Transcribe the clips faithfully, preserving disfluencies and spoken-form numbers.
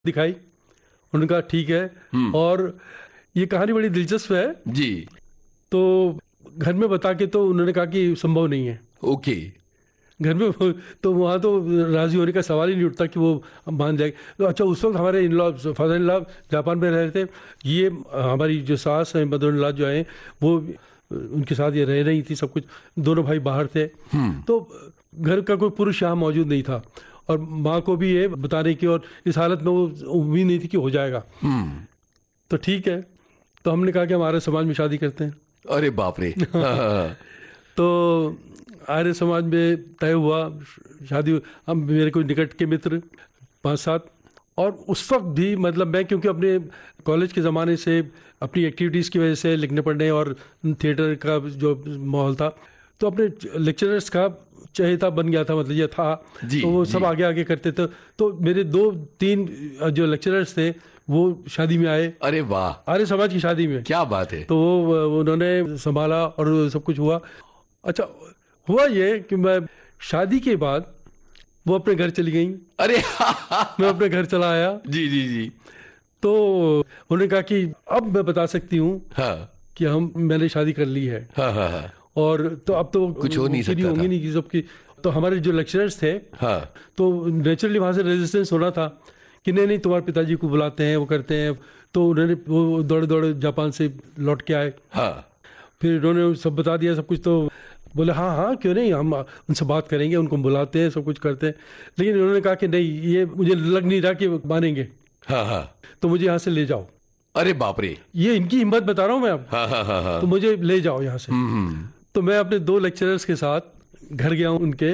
दिखाई। उन्होंने कहा ठीक है। और ये कहानी बड़ी दिलचस्प है जी। तो घर में बता के तो उन्होंने कहा कि संभव नहीं है। ओके। घर में तो वहाँ तो राजी होने का सवाल ही नहीं उठता कि वो मान जाएगी। तो अच्छा, उस वक्त हमारे in law father in law Japan में रह रहे थे। ये हमारी जो सास है मदर इन लॉ जो है वो उनके साथ ये रह रही थी, सब कुछ। दोनों भाई बाहर थे तो घर का कोई पुरुष यहाँ मौजूद नहीं था और माँ को भी ये बताने की और इस हालत में वो उम्मीद नहीं थी कि हो जाएगा। तो ठीक है, तो हमने कहा कि हम आर्य समाज में शादी करते हैं। अरे बाप रे। तो आर्य समाज में तय हुआ शादी। हम मेरे कोई निकट के मित्र पांच सात, और उस वक्त भी मतलब मैं क्योंकि अपने कॉलेज के ज़माने से अपनी एक्टिविटीज़ की वजह से लिखने पढ़ने और थिएटर का जो माहौल था तो अपने लेक्चरर्स का चहेता बन गया था, मतलब ये था। तो वो सब आगे आगे करते थे। तो मेरे दो तीन जो लेक्चरर्स थे वो शादी में आए। अरे वाह, आर्य समाज की शादी में। क्या बात है। तो वो उन्होंने संभाला और सब कुछ हुआ। अच्छा, हुआ ये कि मैं शादी के बाद वो अपने घर चली गई। अरे मैं अपने घर चला आया। जी जी जी। तो उन्होंने कहा कि अब मैं बता सकती हूँ हाँ कि हम मैंने शादी कर ली है। हाँ हाँ हाँ। और तो अब तो कुछ हो नहीं सकता होंगी नहीं सबकी। तो हमारे जो लेक्चरर्स थे हाँ तो नेचुरली वहाँ से रेजिस्टेंस होना था कि नहीं नहीं तुम्हारे पिताजी को बुलाते हैं, वो करते हैं। तो उन्होंने वो दौड़े दौड़े जापान से लौट के आए। हाँ। फिर उन्होंने सब बता दिया सब कुछ। तो बोले हाँ हाँ क्यों नहीं, हम उनसे बात करेंगे, उनको बुलाते हैं, सब कुछ करते हैं। लेकिन उन्होंने कहा कि नहीं, ये मुझे लग नहीं रहा कि मानेंगे। हाँ हाँ। तो मुझे यहाँ से ले जाओ। अरे बाप रे। ये इनकी हिम्मत बता रहा हूँ मैं अब। हाँ हाँ हाँ हाँ। तो मुझे ले जाओ यहाँ से। तो मैं अपने दो लेक्चरर्स के साथ घर गया हूँ उनके।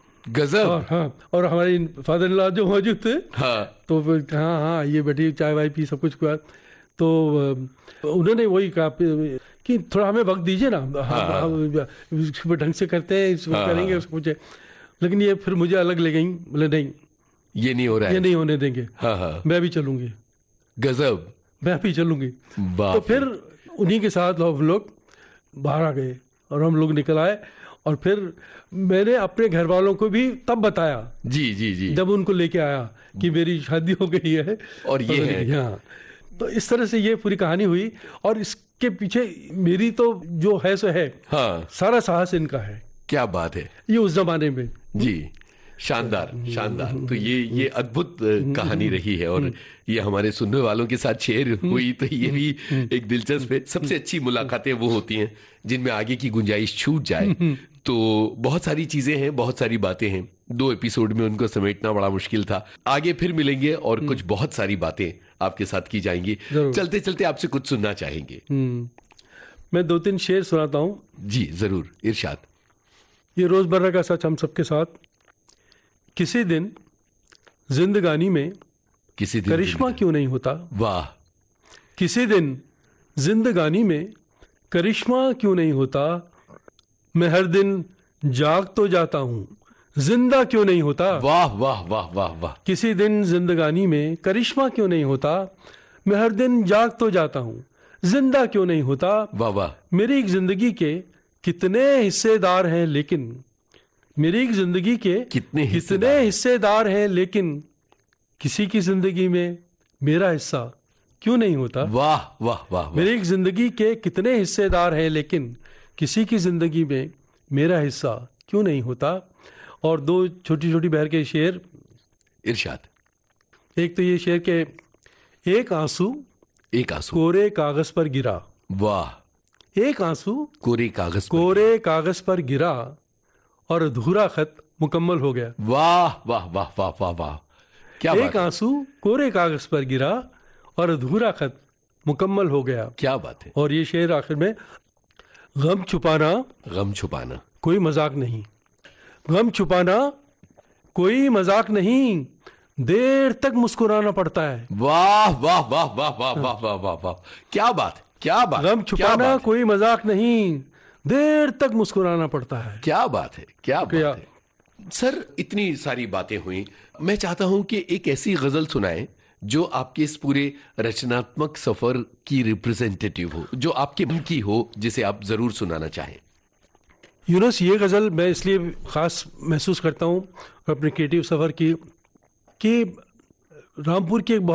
गजब। और हाँ, और हमारे फादर इन लॉ जो मौजूद थे हाँ तो हाँ हाँ ये बैठी चाय वाय पी सब कुछ हुआ। तो उन्होंने वही कहा कि थोड़ा हमें वक्त दीजिए ना, हाँ, हम ढंग से करते हैं, इसको हाँ, करेंगे उसको कुछ। लेकिन ये फिर मुझे अलग ले गई। बोले नहीं, ये नहीं हो रहा है, ये नहीं होने देंगे। हाँ हाँ। मैं भी चलूंगी। गजब। मैं भी चलूंगी। तो फिर उन्हीं के साथ हम लोग बाहर आ गए और हम लोग निकल आए। और फिर मैंने अपने घर वालों को भी तब बताया जी जी जी जब उनको लेके आया कि मेरी शादी हो गई है और ये है। हाँ, तो इस तरह से ये पूरी कहानी हुई। और इसके पीछे मेरी तो जो है सो है, हाँ, सारा साहस इनका है। क्या बात है। ये उस जमाने में जी, शानदार शानदार। तो ये ये अद्भुत कहानी रही है और ये हमारे सुनने वालों के साथ शेयर हुई तो ये भी एक दिलचस्प है। सबसे अच्छी मुलाकातें वो होती हैं जिनमें आगे की गुंजाइश छूट जाए। तो बहुत सारी चीजें हैं, बहुत सारी बातें हैं, दो एपिसोड में उनको समेटना बड़ा मुश्किल था। आगे फिर मिलेंगे और कुछ बहुत सारी बातें आपके साथ की जाएंगी। चलते चलते आपसे कुछ सुनना चाहेंगे। मैं दो तीन शेर सुनाता हूँ। जी जरूर, इरशाद। ये रोजमर्रा का सच हम सबके साथ। किसी दिन जिंदगानी में किसी दिन करिश्मा क्यों नहीं होता। वाह। किसी दिन जिंदगानी में करिश्मा क्यों नहीं होता। मैं हर दिन जाग तो जाता हूँ, जिंदा क्यों नहीं होता। वाह वाह वाह वाह वाह। किसी दिन जिंदगानी में करिश्मा क्यों नहीं होता। मैं हर दिन जाग तो जाता हूँ, जिंदा क्यों नहीं होता। वाह वाह। मेरी एक जिंदगी के कितने हिस्सेदार हैं लेकिन मेरी एक जिंदगी के कितने कितने हिस्सेदार हैं लेकिन किसी की जिंदगी में मेरा हिस्सा क्यों नहीं होता। वाह वाह वाह। मेरी एक जिंदगी के कितने हिस्सेदार हैं लेकिन किसी की जिंदगी में मेरा हिस्सा क्यों नहीं होता। और दो छोटी छोटी बहर के शेर। इरशाद। एक तो ये शेर के, एक आंसू एक आंसू कोरे कागज पर गिरा। वाह। एक आंसू कोरे कागज कोरे कागज पर गिरा और अधूरा खत मुकम्मल हो गया। वाह वाह वाह वाह वाह वाह। क्या एक आंसू कोरे कागज पर गिरा और अधूरा खत मुकम्मल हो गया। क्या बात है। और ये शेर आखिर में, गम छुपाना गम छुपाना कोई मजाक नहीं। गम छुपाना कोई मजाक नहीं, देर तक मुस्कुराना पड़ता है। वाह वाह वाह वाह वाह वाह वाह वाह वाह। क्या बात, क्या बात। गम छुपाना कोई मजाक नहीं, देर तक मुस्कुराना पड़ता है। क्या बात है, क्या बात है। सर इतनी सारी बातें हुई, मैं चाहता हूं कि एक ऐसी गजल सुनाएं जो आपके इस पूरे रचनात्मक सफर की रिप्रेजेंटेटिव हो, जो आपके मन की हो, जिसे आप जरूर सुनाना चाहें। यूनुस, ये गजल मैं इसलिए खास महसूस करता हूं अपने क्रिएटिव सफर की कि रामपुर की एक